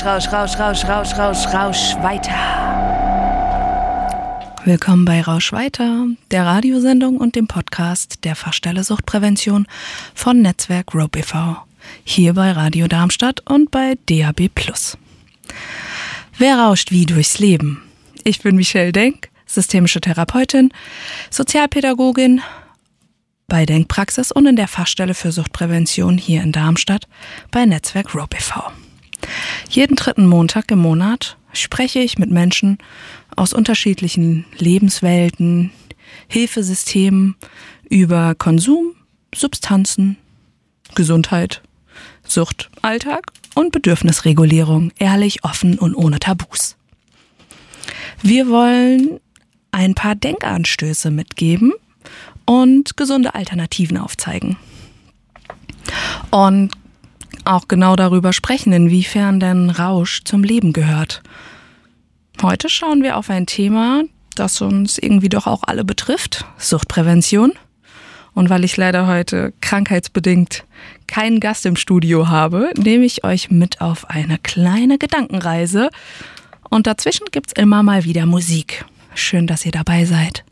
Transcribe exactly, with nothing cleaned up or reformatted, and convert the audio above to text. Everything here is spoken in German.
Rausch, Rausch, Rausch, Rausch, Rausch, Rausch, Rausch weiter. Willkommen bei Rausch weiter, der Radiosendung und dem Podcast der Fachstelle Suchtprävention von Netzwerk Rope e V. Hier bei Radio Darmstadt und bei D A B plus. Wer rauscht wie durchs Leben? Ich bin Michelle Denk, systemische Therapeutin, Sozialpädagogin bei Denkpraxis und in der Fachstelle für Suchtprävention hier in Darmstadt bei Netzwerk Rope e V. Jeden dritten Montag im Monat spreche ich mit Menschen aus unterschiedlichen Lebenswelten, Hilfesystemen über Konsum, Substanzen, Gesundheit, Sucht, Alltag und Bedürfnisregulierung, ehrlich, offen und ohne Tabus. Wir wollen ein paar Denkanstöße mitgeben und gesunde Alternativen aufzeigen. Und auch genau darüber sprechen, inwiefern denn Rausch zum Leben gehört. Heute schauen wir auf ein Thema, das uns irgendwie doch auch alle betrifft, Suchtprävention. Und weil ich leider heute krankheitsbedingt keinen Gast im Studio habe, nehme ich euch mit auf eine kleine Gedankenreise. Und dazwischen gibt's immer mal wieder Musik. Schön, dass ihr dabei seid.